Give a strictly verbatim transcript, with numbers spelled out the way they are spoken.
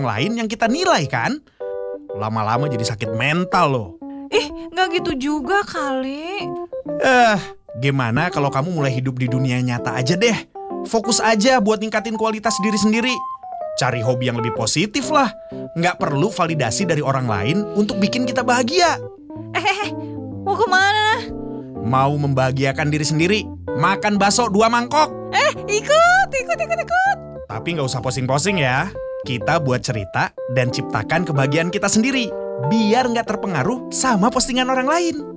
lain yang kita nilai kan? Lama-lama jadi sakit mental loh. Ih, gak gitu juga kali. Eh, gimana kalau kamu mulai hidup di dunia nyata aja deh. Fokus aja buat ningkatin kualitas diri sendiri. Cari hobi yang lebih positif lah. Nggak perlu validasi dari orang lain untuk bikin kita bahagia. Eh, eh, eh, mau kemana? Mau membahagiakan diri sendiri, makan bakso dua mangkok. Eh, ikut, ikut, ikut, ikut. Tapi nggak usah posing-posing ya. Kita buat cerita dan ciptakan kebahagiaan kita sendiri. Biar nggak terpengaruh sama postingan orang lain.